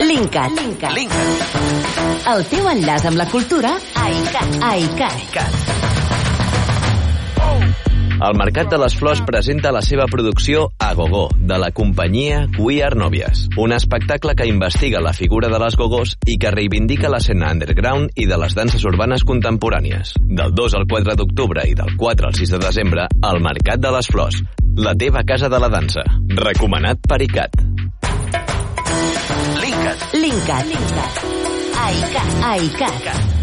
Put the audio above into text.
Linkat. El teu enllaç amb la cultura a ICAT. El Mercat de les Flors presenta la seva producció A Gogó, de la companyia We Are Novias, un espectacle que investiga la figura de les gogós i que reivindica l'escena underground i de les danses urbanes contemporànies. Del 2 al 4 d'octubre i del 4 al 6 de desembre, al Mercat de les Flors, la teva casa de la dansa. Recomanat per ICAT. Linkat. A ICAT.